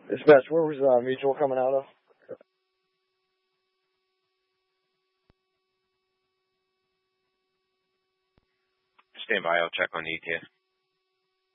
Dispatch, where was Mutual coming out of? Stand by, I'll check on the ETA.